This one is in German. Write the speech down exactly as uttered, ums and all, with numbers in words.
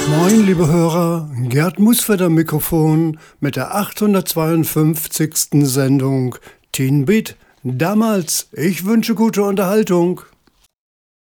Moin, liebe Hörer, Gerd Musfeld am Mikrofon mit der achthundertzweiundfünfzigsten Sendung Teen Beat. Damals, ich wünsche gute Unterhaltung.